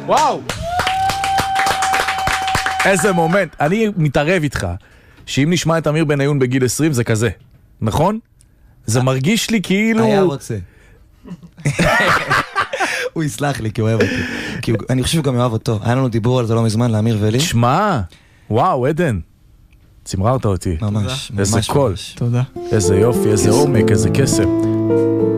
וואו! איזה מומנט. אני מתערב איתך, שאם נשמע את אמיר בניון בגיל 20 זה כזה, נכון? זה מרגיש לי כאילו... היה רוצה. הוא יסלח לי כי הוא אוהב אותי. אני חושב שהוא גם אוהב אותו. היה לנו דיבור על זה לא מזמן, לאמיר ולי. שמע, וואו, עדן. צמררת אותי. ממש, איזה ממש. קול. תודה. איזה יופי, איזה עומק, איזה קסם.